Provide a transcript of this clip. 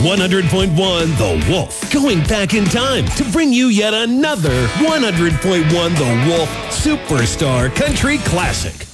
100.1 The Wolf, going back in time to bring you yet another 100.1 The Wolf Superstar Country Classic.